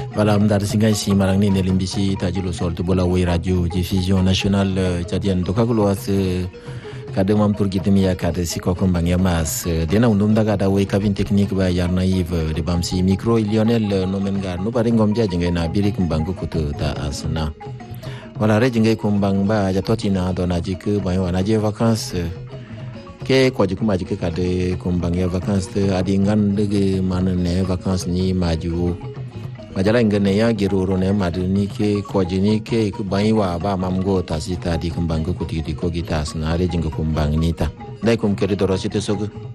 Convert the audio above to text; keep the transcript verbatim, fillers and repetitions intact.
Voilà, mdar singa si marang ni nelimbisi tajilo sol to bola way radio diffusion nationale tadian to kagulo as kade mam pour gitimi ya kade siko kombang ya mas dena undum daga da way cabine technique ba yar naive de bamsi micro Lionel nomen gar no bare ngom jaje ngay na birik mbangu kutu ta asna wala reje ngay kombang ba ja totina do na jik ba yo na je vacances ke ko jiku maji ke kade kombang ya vacances adi ngan de manane vacances ni maju majala ngene ya giroro ne madini ke ko jini ke ku bai wa ba mamgo ta sita di kembang ku ti di ko gitas na re jing kumbang nita dai kum kere dorosite sogu